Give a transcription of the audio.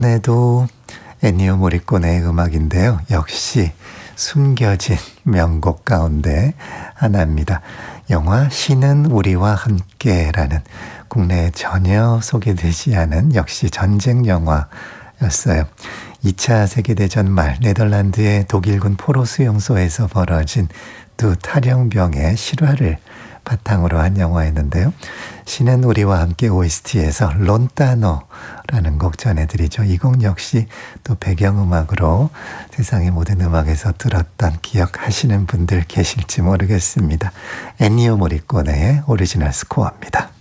네도 에니오 모리코네의 음악인데요. 역시 숨겨진 명곡 가운데 하나입니다. 영화 신은 우리와 함께라는 국내에 전혀 소개되지 않은 역시 전쟁 영화였어요. 2차 세계대전 말 네덜란드의 독일군 포로 수용소에서 벌어진 두 탈영병의 실화를 바탕으로 한 영화였는데요. 신은 우리와 함께 OST에서 론타노라는 곡 전해드리죠. 이 곡 역시 또 배경음악으로 세상의 모든 음악에서 들었던 기억하시는 분들 계실지 모르겠습니다. 엔니오 모리코네의 오리지널 스코어입니다.